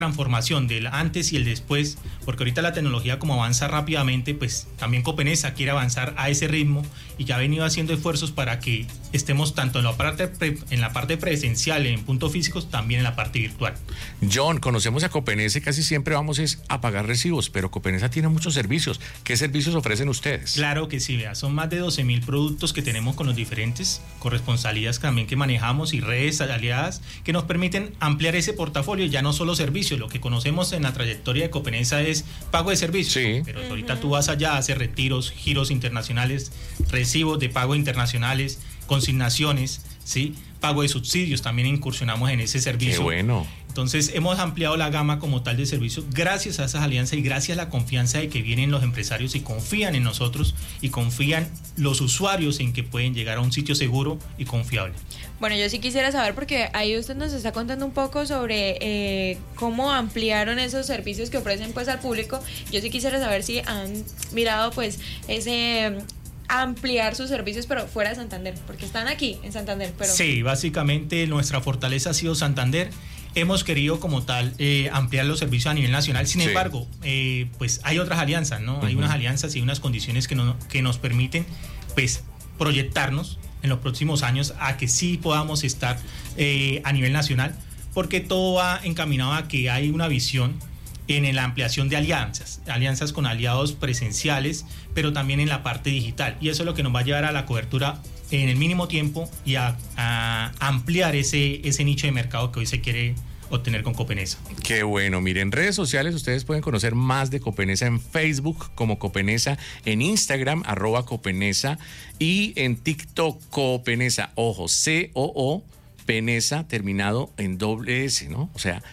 transformación del antes y el después, porque ahorita la tecnología como avanza rápidamente, pues también Copenesa quiere avanzar a ese ritmo y ya ha venido haciendo esfuerzos para que estemos tanto en la parte presencial, en puntos físicos, también en la parte virtual. John, conocemos a Copenesa y casi siempre vamos a pagar recibos, pero Copenesa tiene muchos servicios. ¿Qué servicios ofrecen ustedes? Claro que sí, vea, son más de 12.000 productos que tenemos con los diferentes corresponsalías también que manejamos y redes aliadas que nos permiten ampliar ese portafolio, ya no solo servicios. Lo que conocemos en la trayectoria de Copenesa es pago de servicios, sí. Pero ahorita tú vas allá a hacer retiros, giros internacionales, recibos de pago internacionales, consignaciones, ¿sí? Pago de subsidios, también incursionamos en ese servicio. Qué bueno. Entonces hemos ampliado la gama como tal de servicios gracias a esas alianzas y gracias a la confianza de que vienen los empresarios y confían en nosotros y confían los usuarios en que pueden llegar a un sitio seguro y confiable. Bueno, yo sí quisiera saber, porque ahí usted nos está contando un poco sobre cómo ampliaron esos servicios que ofrecen pues al público. Yo sí quisiera saber si han mirado pues ese ampliar sus servicios pero fuera de Santander, porque están aquí en Santander. Pero... Sí, básicamente nuestra fortaleza ha sido Santander. Hemos querido como tal ampliar los servicios a nivel nacional. Sin embargo, pues hay otras alianzas, ¿no? Hay unas alianzas y unas condiciones que nos permiten pues proyectarnos en los próximos años a que sí podamos estar a nivel nacional, porque todo va encaminado a que hay una visión en la ampliación de alianzas con aliados presenciales, pero también en la parte digital, y eso es lo que nos va a llevar a la cobertura en el mínimo tiempo y a ampliar ese nicho de mercado que hoy se quiere obtener con Copenesa. Qué bueno, miren, en redes sociales ustedes pueden conocer más de Copenesa en Facebook como Copenesa, en Instagram @Copenesa y en TikTok Copenesa, ojo, COO Penesa terminado en doble S, ¿no? O sea,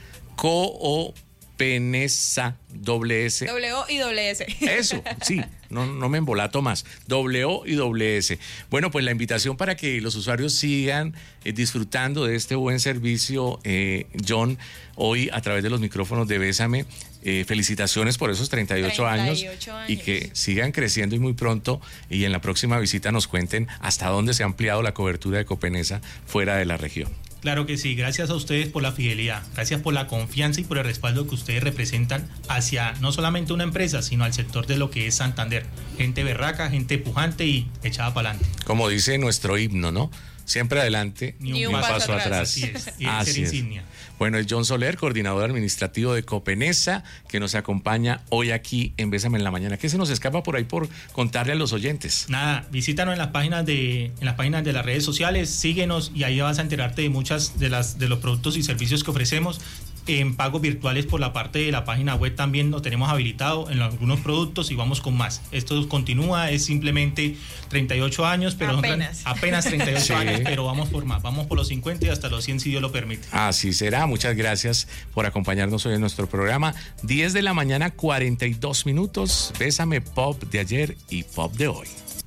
Penesa, doble S. W y doble S. Eso, sí, no me embolato más. W y doble S. Bueno, pues la invitación para que los usuarios sigan disfrutando de este buen servicio, John, hoy a través de los micrófonos de Bésame. Felicitaciones por esos 38 años y que sigan creciendo y muy pronto, y en la próxima visita nos cuenten hasta dónde se ha ampliado la cobertura de Copenesa fuera de la región. Claro que sí, gracias a ustedes por la fidelidad, gracias por la confianza y por el respaldo que ustedes representan hacia no solamente una empresa, sino al sector de lo que es Santander. Gente berraca, gente pujante y echada para adelante. Como dice nuestro himno, ¿no? Siempre adelante, ni un paso atrás. Así es, y Así ser es. insignia. Bueno, es John Soler, coordinador administrativo de Copenesa, que nos acompaña hoy aquí en Bésame en la Mañana. ¿Qué se nos escapa por ahí por contarle a los oyentes? Nada, visítanos en las páginas de las redes sociales, síguenos y ahí vas a enterarte de muchas de los productos y servicios que ofrecemos. En pagos virtuales por la parte de la página web también lo tenemos habilitado en algunos productos y vamos con más. Esto continúa, es simplemente 38 años, pero apenas 38 sí. años, pero vamos por más, vamos por los 50 y hasta los 100 si Dios lo permite. Así será, muchas gracias por acompañarnos hoy en nuestro programa. 10 de la mañana, 42 minutos, Bésame, pop de ayer y pop de hoy.